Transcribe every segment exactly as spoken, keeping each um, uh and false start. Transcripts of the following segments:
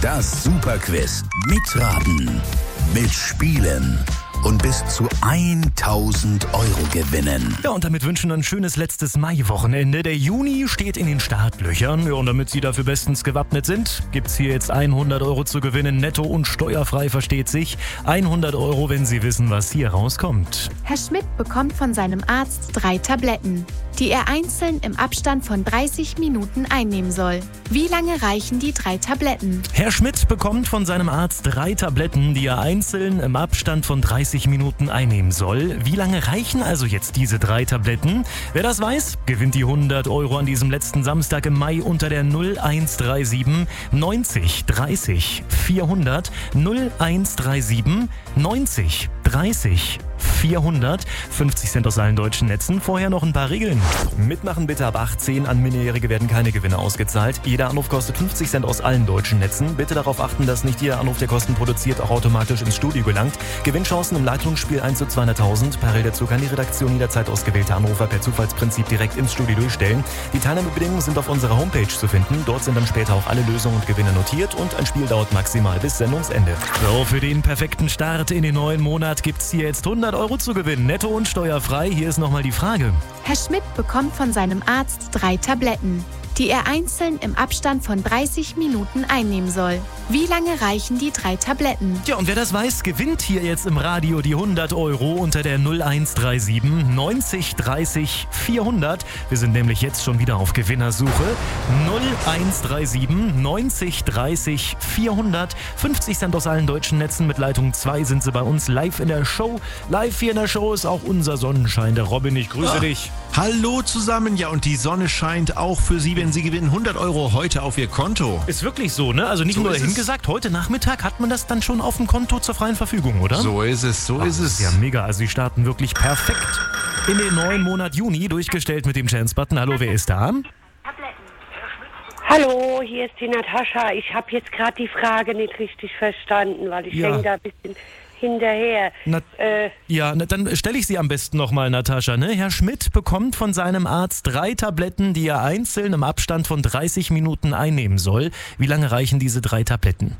Das Superquiz. Mitraten, mitspielen und bis zu tausend Euro gewinnen. Ja, und damit wünschen wir ein schönes letztes Mai-Wochenende. Der Juni steht in den Startlöchern. Ja, und damit Sie dafür bestens gewappnet sind, gibt's hier jetzt hundert Euro zu gewinnen. Netto und steuerfrei, versteht sich. hundert Euro, wenn Sie wissen, was hier rauskommt. Herr Schmidt bekommt von seinem Arzt drei Tabletten, die er einzeln im Abstand von dreißig Minuten einnehmen soll. Wie lange reichen die drei Tabletten? Herr Schmidt bekommt von seinem Arzt drei Tabletten, die er einzeln im Abstand von dreißig Minuten einnehmen soll. Wie lange reichen also jetzt diese drei Tabletten? Wer das weiß, gewinnt die hundert Euro an diesem letzten Samstag im Mai unter der null eins drei sieben neunzig dreißig vierhundert. null eins drei sieben neunzig dreißig vierhundert. fünfzig Cent aus allen deutschen Netzen. Vorher noch ein paar Regeln. Mitmachen bitte ab achtzehn. An Minderjährige werden keine Gewinne ausgezahlt. Jeder Anruf kostet fünfzig Cent aus allen deutschen Netzen. Bitte darauf achten, dass nicht jeder Anruf, der Kosten produziert, auch automatisch ins Studio gelangt. Gewinnchancen im Leitungsspiel eins zu zweihunderttausend. Parallel dazu kann die Redaktion jederzeit ausgewählte Anrufer per Zufallsprinzip direkt ins Studio durchstellen. Die Teilnahmebedingungen sind auf unserer Homepage zu finden. Dort sind dann später auch alle Lösungen und Gewinne notiert und ein Spiel dauert maximal bis Sendungsende. So, für den perfekten Start in den neuen Monat gibt's hier jetzt hundert Euro zu gewinnen. Netto und steuerfrei. Hier ist nochmal die Frage. Herr Schmidt bekommt von seinem Arzt drei Tabletten, die er einzeln im Abstand von dreißig Minuten einnehmen soll. Wie lange reichen die drei Tabletten? Ja, und wer das weiß, gewinnt hier jetzt im Radio die hundert Euro unter der null eins drei sieben neunzig dreißig vierhundert. Wir sind nämlich jetzt schon wieder auf Gewinnersuche. null eins drei sieben neunzig dreißig vierhundert. fünfzig Cent aus allen deutschen Netzen. Mit Leitung zwei sind sie bei uns live in der Show. Live hier in der Show ist auch unser Sonnenschein, der Robin. Ich grüße ah, dich. Hallo zusammen. Ja, und die Sonne scheint auch für Sie, wenn Sie gewinnen hundert Euro heute auf Ihr Konto. Ist wirklich so, ne? Also nicht so nur dahin gesagt, heute Nachmittag hat man das dann schon auf dem Konto zur freien Verfügung, oder? So ist es, so Ach, ist es. Ja, mega. Also Sie starten wirklich perfekt in den neuen Monat Juni, durchgestellt mit dem Chance-Button. Hallo, wer ist da? Hallo, hier ist die Natascha. Ich habe jetzt gerade die Frage nicht richtig verstanden, weil ich Ja. hänge da ein bisschen hinterher. Na, äh, ja, na, dann stelle ich sie am besten nochmal, Natascha. Ne? Herr Schmidt bekommt von seinem Arzt drei Tabletten, die er einzeln im Abstand von dreißig Minuten einnehmen soll. Wie lange reichen diese drei Tabletten?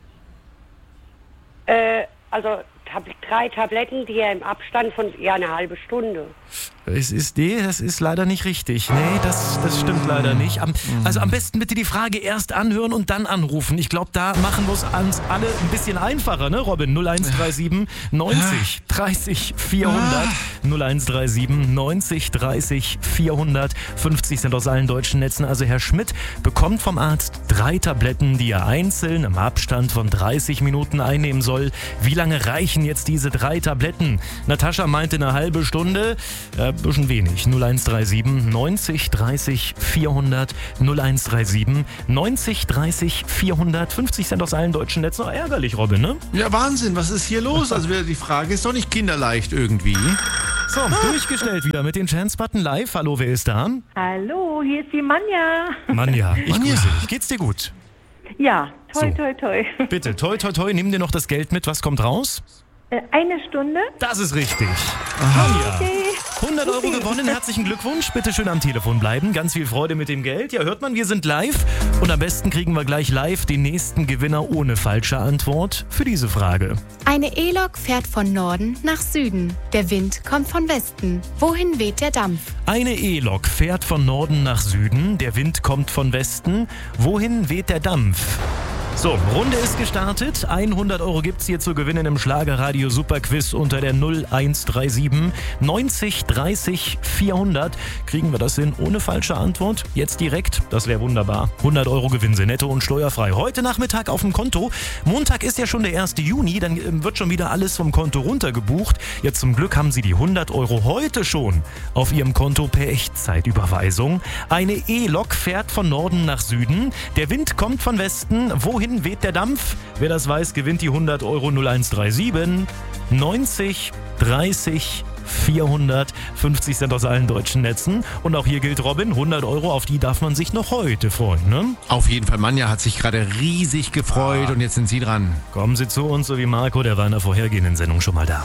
äh, also tab- drei Tabletten, die er im Abstand von ja eine halbe Stunde. Es ist, nee, das ist leider nicht richtig. Nee, das, das stimmt leider nicht. Am, also am besten bitte die Frage erst anhören und dann anrufen. Ich glaube, da machen wir es uns alle ein bisschen einfacher, ne, Robin? null eins drei sieben neunzig dreißig vierhundert. null eins drei sieben neunzig dreißig vierhundert. fünfzig Cent aus allen deutschen Netzen. Also Herr Schmidt bekommt vom Arzt drei Tabletten, die er einzeln im Abstand von dreißig Minuten einnehmen soll. Wie lange reichen jetzt diese drei Tabletten? Natascha meinte eine halbe Stunde. Äh, bisschen wenig. null eins drei sieben neunzig dreißig vierhundert. null eins drei sieben neunzig dreißig vierhundert. fünfzig Cent aus allen deutschen Netzen. Oh, ärgerlich, Robin, ne? Ja, Wahnsinn, was ist hier los? Also die Frage ist doch nicht kinderleicht irgendwie. So, durchgestellt wieder mit den Chance-Button live. Hallo, wer ist da? Hallo, hier ist die Manja. Manja, ich Manja. grüße dich. Geht's dir gut? Ja, toi, So. toi, toi. Bitte, toi, toi, toi, nimm dir noch das Geld mit. Was kommt raus? Äh, Eine Stunde? Das ist richtig. Manja. Okay. hundert Euro gewonnen, herzlichen Glückwunsch. Bitte schön am Telefon bleiben. Ganz viel Freude mit dem Geld. Ja, hört man, wir sind live. Und am besten kriegen wir gleich live den nächsten Gewinner ohne falsche Antwort für diese Frage. Eine E-Lok fährt von Norden nach Süden. Der Wind kommt von Westen. Wohin weht der Dampf? Eine E-Lok fährt von Norden nach Süden. Der Wind kommt von Westen. Wohin weht der Dampf? So, Runde ist gestartet. hundert Euro gibt's hier zu gewinnen im Schlagerradio Superquiz unter der null eins drei sieben neunzig dreißig vierhundert. Kriegen wir das hin ohne falsche Antwort? Jetzt direkt? Das wäre wunderbar. hundert Euro gewinnen Sie netto und steuerfrei. Heute Nachmittag auf dem Konto. Montag ist ja schon der erste Juni. Dann ähm, wird schon wieder alles vom Konto runtergebucht. Jetzt zum Glück haben Sie die hundert Euro heute schon auf Ihrem Konto per Echtzeitüberweisung. Eine E-Lok fährt von Norden nach Süden. Der Wind kommt von Westen. Wohin weht der Dampf? Wer das weiß, gewinnt die hundert Euro. null eins drei sieben neunzig dreißig vierhundert. fünfzig Cent aus allen deutschen Netzen. Und auch hier gilt, Robin, hundert Euro, auf die darf man sich noch heute freuen, ne? Auf jeden Fall, Manja hat sich gerade riesig gefreut Ah. und jetzt sind Sie dran. Kommen Sie zu uns, so wie Marco, der war in der vorhergehenden Sendung schon mal da.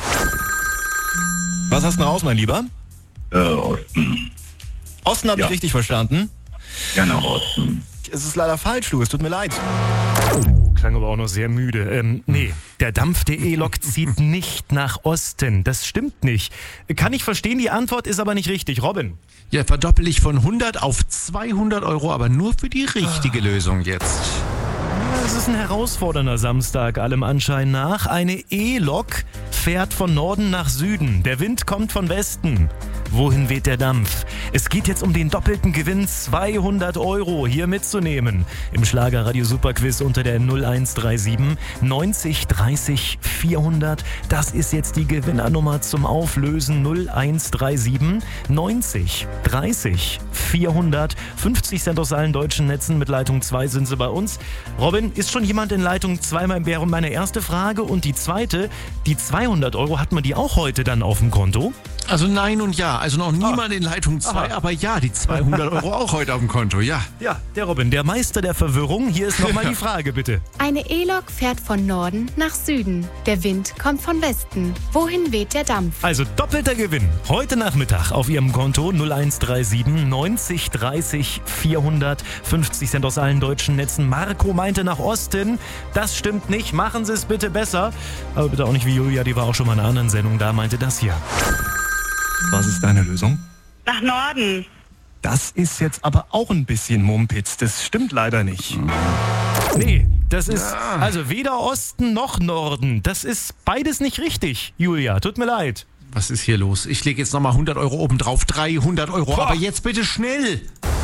Was hast du denn raus, mein Lieber? Äh, Osten. Osten habe Ja. ich richtig verstanden. Ja, nach Osten. Es ist leider falsch, du, es tut mir leid. klang aber auch noch sehr müde. Ähm, nee, der Dampf der E-Lok zieht nicht nach Osten. Das stimmt nicht. Kann ich verstehen, die Antwort ist aber nicht richtig. Robin? Ja, verdoppel ich von hundert auf zweihundert Euro, aber nur für die richtige Lösung jetzt. Es ist ein herausfordernder Samstag, allem Anschein nach. Eine E-Lok fährt von Norden nach Süden. Der Wind kommt von Westen. Wohin weht der Dampf? Es geht jetzt um den doppelten Gewinn, zweihundert Euro hier mitzunehmen. Im Schlagerradio Superquiz unter der null eins drei sieben neunzig dreißig vierhundert. Das ist jetzt die Gewinnernummer zum Auflösen. null eins drei sieben neunzig dreißig vierhundert. fünfzig Cent aus allen deutschen Netzen. Mit Leitung zwei sind sie bei uns. Robin, ist schon jemand in Leitung zwei? Wäre meine erste Frage. Und die zweite, die zweihundert Euro, hat man die auch heute dann auf dem Konto? Also nein und ja. Also noch niemand in Leitung zwei, aber ja, die zweihundert Euro auch heute auf dem Konto, ja. Ja, der Robin, der Meister der Verwirrung. Hier ist nochmal die Frage, bitte. Eine E-Lok fährt von Norden nach Süden. Der Wind kommt von Westen. Wohin weht der Dampf? Also doppelter Gewinn. Heute Nachmittag auf Ihrem Konto null eins drei sieben neunzig dreißig vierhundert. fünfzig Cent aus allen deutschen Netzen. Marco meinte nach Osten. Das stimmt nicht. Machen Sie es bitte besser. Aber bitte auch nicht wie Julia, die war auch schon mal in einer anderen Sendung da, meinte das hier. Was ist deine Lösung? Nach Norden. Das ist jetzt aber auch ein bisschen Mumpitz. Das stimmt leider nicht. Nee, das ist also weder Osten noch Norden. Das ist beides nicht richtig, Julia. Tut mir leid. Was ist hier los? Ich lege jetzt nochmal hundert Euro oben drauf. dreihundert Euro. Boah. Aber jetzt bitte schnell.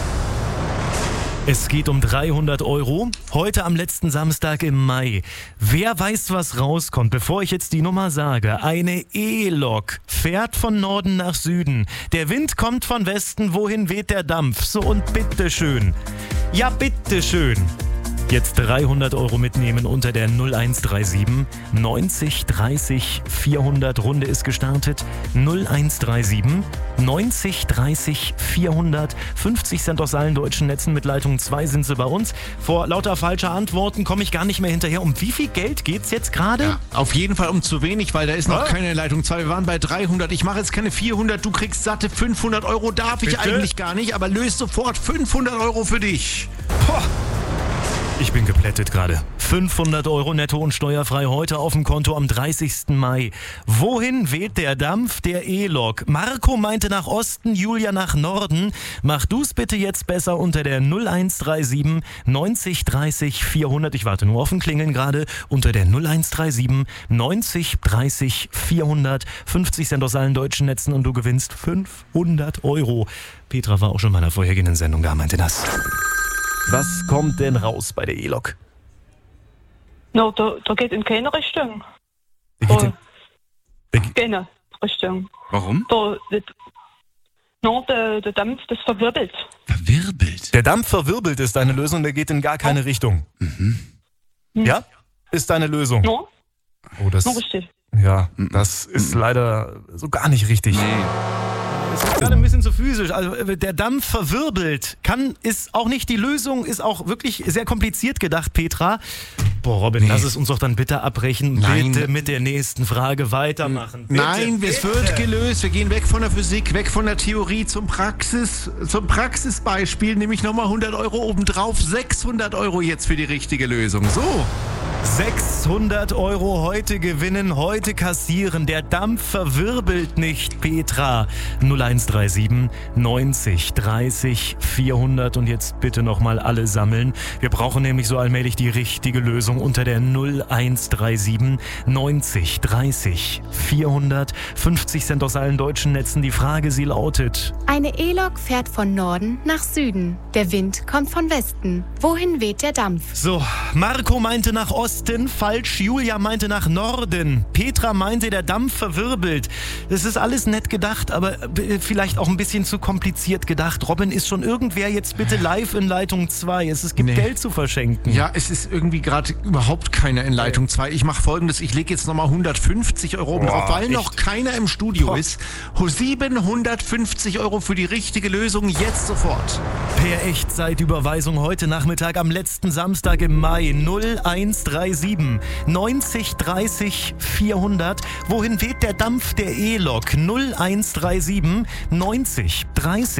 Es geht um dreihundert Euro. Heute am letzten Samstag im Mai. Wer weiß, was rauskommt, bevor ich jetzt die Nummer sage? Eine E-Lok fährt von Norden nach Süden. Der Wind kommt von Westen. Wohin weht der Dampf? So und bitteschön. Ja, bitteschön. Jetzt dreihundert Euro mitnehmen unter der null eins drei sieben neunzig dreißig vierhundert. Runde ist gestartet. null eins drei sieben neunzig dreißig vierhundert. fünfzig Cent aus allen deutschen Netzen. Mit Leitung zwei sind sie bei uns. Vor lauter falscher Antworten komme ich gar nicht mehr hinterher. Um wie viel Geld geht's jetzt gerade? Ja, auf jeden Fall um zu wenig, weil da ist noch Was? keine Leitung zwei. Wir waren bei dreihundert. Ich mache jetzt keine vierhundert. Du kriegst satte fünfhundert Euro. Darf ich Bitte? eigentlich gar nicht, aber löst sofort fünfhundert Euro für dich. Boah. Ich bin geplättet gerade. fünfhundert Euro netto und steuerfrei heute auf dem Konto am dreißigsten Mai. Wohin weht der Dampf der E-Lok? Marco meinte nach Osten, Julia nach Norden. Mach du's bitte jetzt besser unter der null eins drei sieben neunzig dreißig vierhundert. Ich warte nur auf ein Klingeln gerade. Unter der null eins drei sieben neunzig dreißig vierhundert. fünfzig Cent aus allen deutschen Netzen und du gewinnst fünfhundert Euro. Petra war auch schon in meiner vorhergehenden Sendung da, meinte das. Was kommt denn raus bei der E-Lok? No, da, da geht in keine Richtung. Wer geht denn? Da, keine Richtung. Warum? Da, das, no, der, der Dampf, das verwirbelt. Verwirbelt. Der Dampf verwirbelt ist deine Lösung, der geht in gar keine Richtung. Mhm. Ja? Ist deine Lösung? No, Oh, das, no richtig. ja, das ist leider so gar nicht richtig. Es ist gerade ein bisschen zu physisch. Also der Dampf verwirbelt. Kann, ist auch nicht die Lösung, ist auch wirklich sehr kompliziert gedacht, Petra. Boah, Robin, Nee. lass es uns doch dann bitte abbrechen. Nein. Bitte mit der nächsten Frage weitermachen. Bitte. Nein, es wird gelöst. Wir gehen weg von der Physik, weg von der Theorie zum Praxis, zum Praxisbeispiel. Nämlich nochmal hundert Euro obendrauf. sechshundert Euro jetzt für die richtige Lösung. So. sechshundert Euro heute gewinnen, heute kassieren. Der Dampf verwirbelt nicht, Petra. null eins drei sieben neunzig dreißig vierhundert und jetzt bitte nochmal alle sammeln. Wir brauchen nämlich so allmählich die richtige Lösung unter der null eins drei sieben neunzig dreißig vierhundert. fünfzig Cent aus allen deutschen Netzen. Die Frage, sie lautet: Eine E-Lok fährt von Norden nach Süden. Der Wind kommt von Westen. Wohin weht der Dampf? So, Marco meinte nach Osten, falsch. Julia meinte nach Norden. Petra meinte, der Dampf verwirbelt. Das ist alles nett gedacht, aber vielleicht auch ein bisschen zu kompliziert gedacht. Robin, ist schon irgendwer jetzt bitte live in Leitung zwei? Es, es gibt Nee. Geld zu verschenken. Ja, es ist irgendwie gerade überhaupt keiner in Leitung zwei. Ich mache Folgendes, ich lege jetzt nochmal hundertfünfzig Euro oben drauf, weil noch keiner im Studio Boah. ist. siebenhundertfünfzig Euro für die richtige Lösung, jetzt sofort. Per Echtzeitüberweisung heute Nachmittag am letzten Samstag im Mai. null eins drei sieben neunzig dreißig vierhundert. Wohin weht der Dampf der E-Lok? null eins drei sieben neunzig dreißig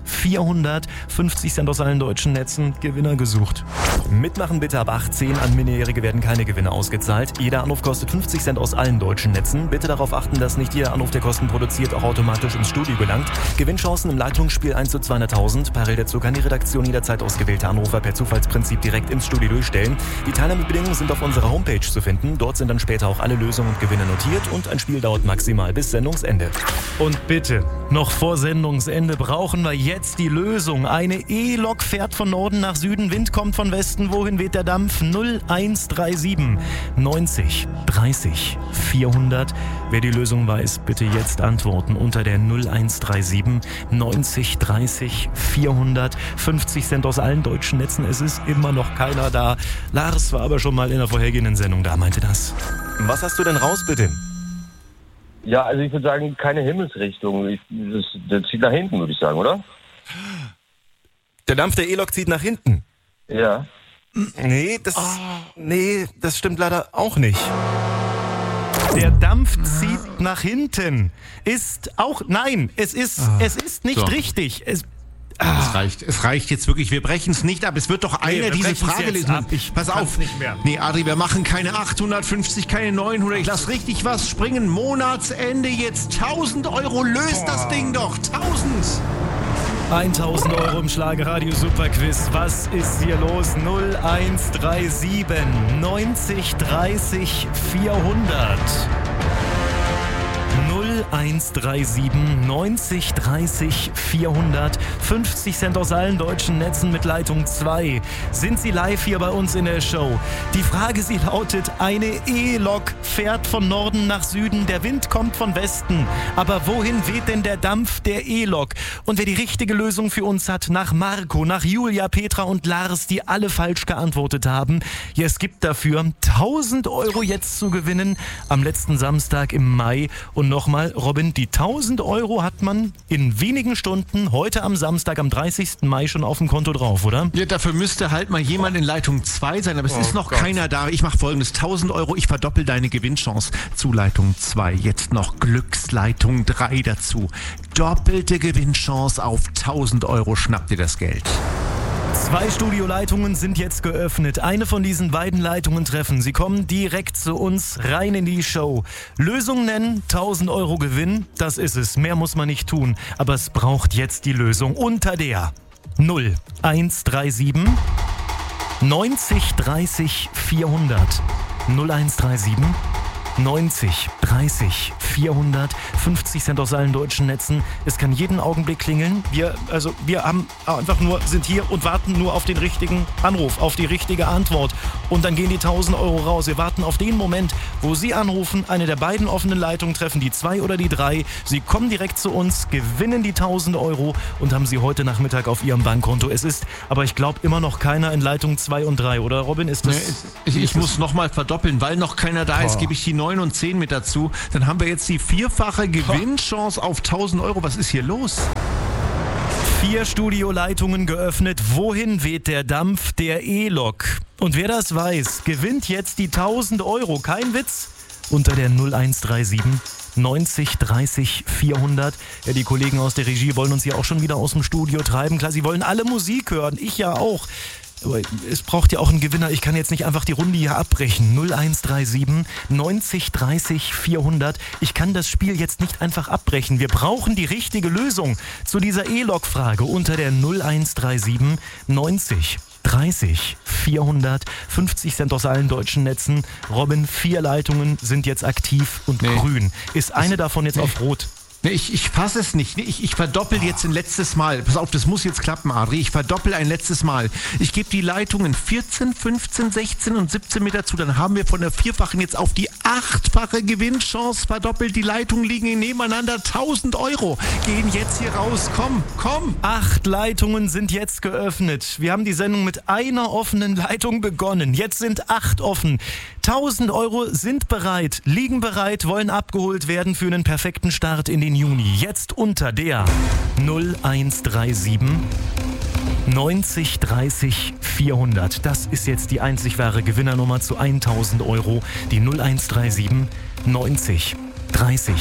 vierhundert, fünfzig Cent aus allen deutschen Netzen, Gewinner gesucht. Mitmachen bitte ab achtzehn, an Minderjährige werden keine Gewinne ausgezahlt. Jeder Anruf kostet fünfzig Cent aus allen deutschen Netzen. Bitte darauf achten, dass nicht jeder Anruf, der Kosten produziert, auch automatisch ins Studio gelangt. Gewinnchancen im Leitungsspiel eins zu zweihunderttausend. Parallel dazu kann die Redaktion jederzeit ausgewählte Anrufer per Zufallsprinzip direkt ins Studio durchstellen. Die Teilnahmebedingungen sind auf unserer Homepage zu finden. Dort sind dann später auch alle Lösungen und Gewinne notiert und ein Spiel dauert maximal bis Sendungsende. Und bitte, noch vor Sendungsende brauchen wir jetzt die Lösung. Eine E-Lok fährt von Norden nach Süden, Wind kommt von Westen. Wohin weht der Dampf? null eins drei sieben neunzig dreißig vierhundert. Wer die Lösung weiß, bitte jetzt antworten unter der null eins drei sieben neunzig dreißig vierhundert. fünfzig Cent aus allen deutschen Netzen. Es ist immer noch keiner da. Lars war aber schon mal in der vorhergehenden Sendung da, meinte das. Was hast du denn raus, bitte? Ja, also ich würde sagen, keine Himmelsrichtung. Ich, das, das zieht nach hinten, würde ich sagen, oder? Der Dampf der E-Lok zieht nach hinten? Ja. Nee, das, nee, das stimmt leider auch nicht. Der Dampf zieht nach hinten. Ist auch, nein, es ist, ah, es ist nicht so richtig. Es, ah. es reicht, es reicht jetzt wirklich. Wir brechen es nicht ab. Es wird doch einer nee, diese Frage lesen. Ich Pass auf. Nicht mehr. Nee, Adri, wir machen keine achthundertfünfzig, keine neunhundert. Ich lass richtig was springen. Monatsende jetzt tausend Euro. Löst oh. das Ding doch. tausend. tausend Euro im Schlagerradio Superquiz. Was ist hier los? null eins drei sieben neunzig dreißig vierhundert. null eins drei sieben neunzig dreißig vierhundert. fünfzig Cent aus allen deutschen Netzen mit Leitung zwei. Sind Sie live hier bei uns in der Show? Die Frage, sie lautet, eine E-Lok fährt von Norden nach Süden. Der Wind kommt von Westen. Aber wohin weht denn der Dampf der E-Lok? Und wer die richtige Lösung für uns hat, nach Marco, nach Julia, Petra und Lars, die alle falsch geantwortet haben. Ja, es gibt dafür tausend Euro jetzt zu gewinnen am letzten Samstag im Mai. Und nochmal, Robin, die tausend Euro hat man in wenigen Stunden heute am Samstag, am dreißigsten Mai schon auf dem Konto drauf, oder? Ja, dafür müsste halt mal jemand in Leitung zwei sein, aber es oh ist noch Gott. keiner da. Ich mache folgendes, tausend Euro, ich verdoppel deine Gewinnchance zu Leitung zwei. Jetzt noch Glücksleitung drei dazu. Doppelte Gewinnchance auf tausend Euro, schnapp dir das Geld. Zwei Studioleitungen sind jetzt geöffnet. Eine von diesen beiden Leitungen treffen. Sie kommen direkt zu uns rein in die Show. Lösung nennen, tausend Euro Gewinn. Das ist es. Mehr muss man nicht tun. Aber es braucht jetzt die Lösung unter der null eins drei sieben neunzig dreißig vierhundert. null eins drei sieben neunzig dreißig vierhundert. fünfzig Cent aus allen deutschen Netzen. Es kann jeden Augenblick klingeln. Wir, also, wir haben einfach nur, sind hier und warten nur auf den richtigen Anruf, auf die richtige Antwort. Und dann gehen die tausend Euro raus. Wir warten auf den Moment, wo Sie anrufen, eine der beiden offenen Leitungen treffen, die zwei oder die drei. Sie kommen direkt zu uns, gewinnen die tausend Euro und haben sie heute Nachmittag auf Ihrem Bankkonto. Es ist, aber ich glaube, immer noch keiner in Leitung zwei und drei, oder Robin? Ist das? Nee, ich ich muss nochmal verdoppeln, weil noch keiner da ist, gebe ich die neun und zehn mit dazu. Dann haben wir jetzt die vierfache Gewinnchance auf tausend Euro. Was ist hier los? Vier Studioleitungen geöffnet. Wohin weht der Dampf der E-Lok? Und wer das weiß, gewinnt jetzt die tausend Euro. Kein Witz. Unter der null eins drei sieben neunzig dreißig vierhundert. Ja, die Kollegen aus der Regie wollen uns ja auch schon wieder aus dem Studio treiben. Klar, sie wollen alle Musik hören. Ich ja auch. Aber es braucht ja auch einen Gewinner. Ich kann jetzt nicht einfach die Runde hier abbrechen. null eins drei sieben neunzig dreißig vierhundert. Ich kann das Spiel jetzt nicht einfach abbrechen. Wir brauchen die richtige Lösung zu dieser E-Lok-Frage unter der null eins drei sieben neunzig dreißig vierhundert. fünfzig Cent aus allen deutschen Netzen. Robin, vier Leitungen sind jetzt aktiv und nee. grün. Ist eine davon jetzt nee. auf rot? Nee, ich, ich fasse es nicht. Ich, ich verdoppel jetzt ein letztes Mal. Pass auf, das muss jetzt klappen, Adri. Ich verdoppel ein letztes Mal. Ich gebe die Leitungen vierzehn, fünfzehn, sechzehn und siebzehn mit dazu. Dann haben wir von der vierfachen jetzt auf die achtfache Gewinnchance verdoppelt. Die Leitungen liegen nebeneinander. tausend Euro gehen jetzt hier raus. Komm, komm. Acht Leitungen sind jetzt geöffnet. Wir haben die Sendung mit einer offenen Leitung begonnen. Jetzt sind acht offen. tausend Euro sind bereit, liegen bereit, wollen abgeholt werden für einen perfekten Start in den Juni. Jetzt unter der null eins drei sieben neunzig dreißig vierhundert. Das ist jetzt die einzig wahre Gewinnernummer zu tausend Euro. Die null eins drei sieben neunzig dreißig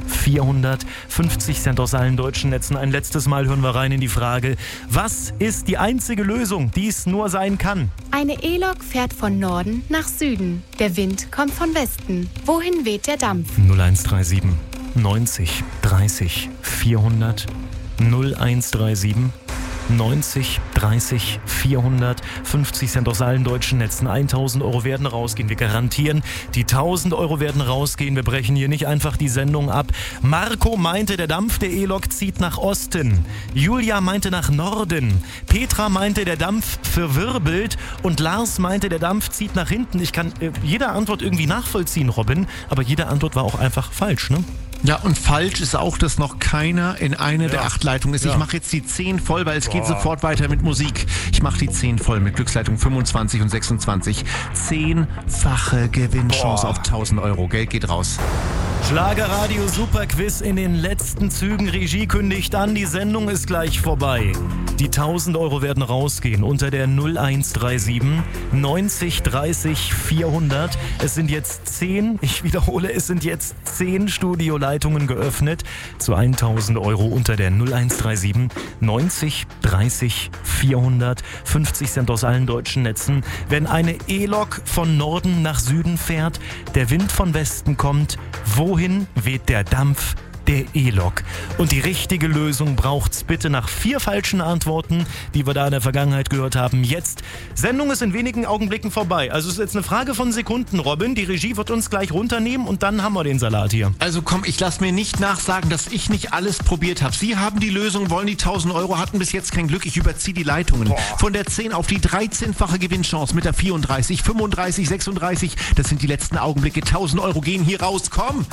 vierhundert, fünfzig Cent aus allen deutschen Netzen. Ein letztes Mal hören wir rein in die Frage, was ist die einzige Lösung, die es nur sein kann? Eine E-Lok fährt von Norden nach Süden. Der Wind kommt von Westen. Wohin weht der Dampf? null eins drei sieben neunzig dreißig vierhundert null eins drei sieben neunzig dreißig vierhundert, fünfzig Cent aus allen deutschen Netzen. tausend Euro werden rausgehen. Wir garantieren, die tausend Euro werden rausgehen. Wir brechen hier nicht einfach die Sendung ab. Marco meinte, der Dampf der E-Lok zieht nach Osten. Julia meinte nach Norden. Petra meinte, der Dampf verwirbelt. Und Lars meinte, der Dampf zieht nach hinten. Ich kann äh, jede Antwort irgendwie nachvollziehen, Robin. Aber jede Antwort war auch einfach falsch, ne? Ja, und falsch ist auch, dass noch keiner in eine Ja. der acht Leitungen ist. Ja. Ich mache jetzt die zehn voll, weil es geht Boah. sofort weiter mit Musik. Ich mache die zehn voll mit Glücksleitung fünfundzwanzig und sechsundzwanzig. Zehnfache Gewinnchance Boah. auf tausend Euro. Geld geht raus. Schlagerradio Superquiz in den letzten Zügen. Regie kündigt an, die Sendung ist gleich vorbei. Die tausend Euro werden rausgehen unter der null eins drei sieben neunzig dreißig vierhundert. Es sind jetzt zehn, ich wiederhole, es sind jetzt zehn Studioleitungen geöffnet zu tausend Euro unter der null eins drei sieben neunzig dreißig vierhundert. fünfzig Cent aus allen deutschen Netzen. Wenn eine E-Lok von Norden nach Süden fährt, der Wind von Westen kommt, wohin weht der Dampf der E-Lok? Und die richtige Lösung braucht's bitte nach vier falschen Antworten, die wir da in der Vergangenheit gehört haben. Jetzt, Sendung ist in wenigen Augenblicken vorbei. Also es ist jetzt eine Frage von Sekunden, Robin. Die Regie wird uns gleich runternehmen und dann haben wir den Salat hier. Also komm, ich lasse mir nicht nachsagen, dass ich nicht alles probiert habe. Sie haben die Lösung, wollen die tausend Euro, hatten bis jetzt kein Glück. Ich überziehe die Leitungen. Boah. Von der zehn auf die dreizehnfache Gewinnchance mit der vierunddreißig, fünfunddreißig, sechsunddreißig. Das sind die letzten Augenblicke. tausend Euro gehen hier raus. Komm!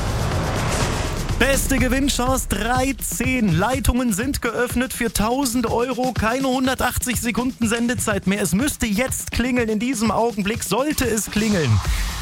Beste Gewinnchance, dreizehn Leitungen sind geöffnet für tausend Euro. Keine hundertachtzig Sekunden Sendezeit mehr. Es müsste jetzt klingeln. In diesem Augenblick sollte es klingeln.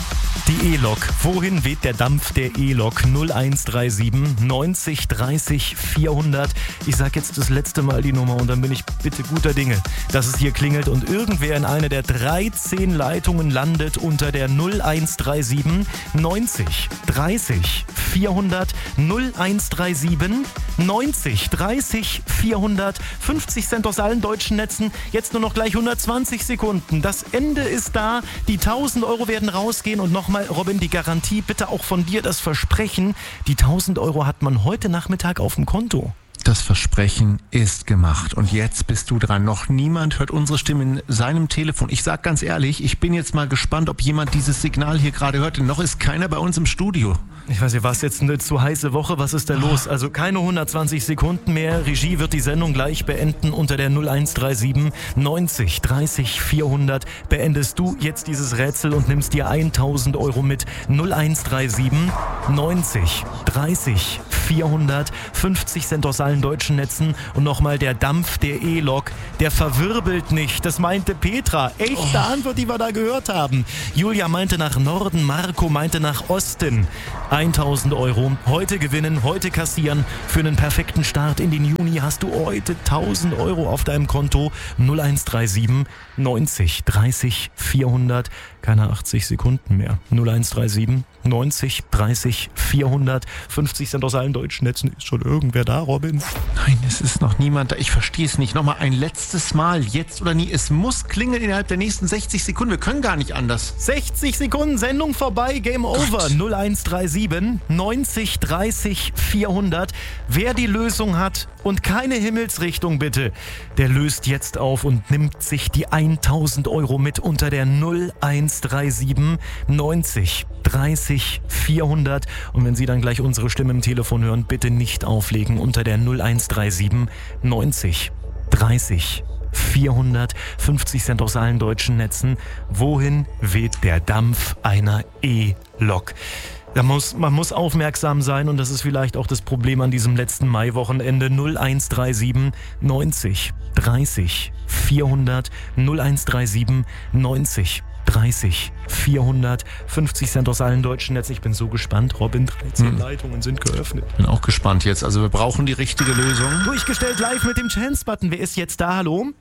Die E-Lok. Wohin weht der Dampf der E-Lok? null eins drei sieben neunzig dreißig vierhundert. Ich sag jetzt das letzte Mal die Nummer und dann bin ich bitte guter Dinge, dass es hier klingelt und irgendwer in einer der dreizehn Leitungen landet unter der null eins drei sieben neunzig dreißig vierhundert. null eins drei sieben neunzig dreißig vierhundert. fünfzig Cent aus allen deutschen Netzen. Jetzt nur noch gleich hundertzwanzig Sekunden. Das Ende ist da. Die tausend Euro werden rausgehen und nochmal, Robin, die Garantie, bitte auch von dir das Versprechen. Die tausend Euro hat man heute Nachmittag auf dem Konto. Das Versprechen ist gemacht. Und jetzt bist du dran. Noch niemand hört unsere Stimme in seinem Telefon. Ich sag ganz ehrlich, ich bin jetzt mal gespannt, ob jemand dieses Signal hier gerade hört. Denn noch ist keiner bei uns im Studio. Ich weiß nicht, war es jetzt eine zu heiße Woche? Was ist da los? Also keine hundertzwanzig Sekunden mehr. Regie wird die Sendung gleich beenden unter der null eins drei sieben neunzig dreißig vierhundert. Beendest du jetzt dieses Rätsel und nimmst dir tausend Euro mit. null eins drei sieben neunzig dreißig vierhundert. fünfzig Cent aus allen deutschen Netzen. Und nochmal der Dampf der E-Lok. Der verwirbelt nicht. Das meinte Petra. Echte oh. Antwort, die wir da gehört haben. Julia meinte nach Norden. Marco meinte nach Osten. tausend Euro. Heute gewinnen, heute kassieren. Für einen perfekten Start in den Juni hast du heute tausend Euro auf deinem Konto. null eins drei sieben neunzig dreißig vierhundert. Keine achtzig Sekunden mehr. null eins drei sieben neunzig dreißig vierhundert. fünfzig Cent aus allen deutschen Netzen. Ist schon irgendwer da, Robin? Nein, es ist noch niemand da. Ich verstehe es nicht. Nochmal ein letztes Mal. Jetzt oder nie. Es muss klingeln innerhalb der nächsten sechzig Sekunden. Wir können gar nicht anders. sechzig Sekunden, Sendung vorbei, Game Over. Gott. null eins drei sieben neunzig dreißig vierhundert. Wer die Lösung hat und keine Himmelsrichtung bitte, der löst jetzt auf und nimmt sich die tausend Euro mit unter der null eins drei sieben neunzig dreißig vierhundert. Und wenn Sie dann gleich unsere Stimme im Telefon hören, bitte nicht auflegen unter der null eins drei sieben neunzig dreißig vierhundert. fünfzig Cent aus allen deutschen Netzen. Wohin weht der Dampf einer E-Lok? Da muss, man muss aufmerksam sein und das ist vielleicht auch das Problem an diesem letzten Mai-Wochenende. null eins drei sieben neunzig dreißig vierhundert. null eins drei sieben neunzig dreißig vierhundert. fünfzig Cent aus allen deutschen Netzen. Ich bin so gespannt. Robin, dreizehn hm. Leitungen sind geöffnet. Bin auch gespannt jetzt. Also wir brauchen die richtige Lösung. Durchgestellt live mit dem Chance-Button. Wer ist jetzt da? Hallo?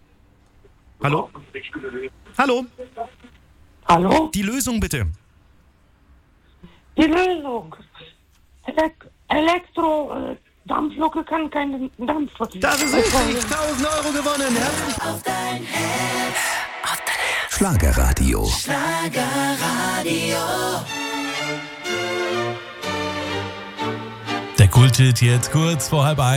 Hallo? Hallo? Hallo? Die Lösung bitte. Die Lösung. Elek- Elektro, äh, Dampflok kann keinen Dampf verdienen. Das ist richtig, tausend Euro gewonnen. Herzlich Auf dein Herz. Auf dein Herz. Schlagerradio. Schlagerradio. Der Kulthit jetzt kurz vor halb eins.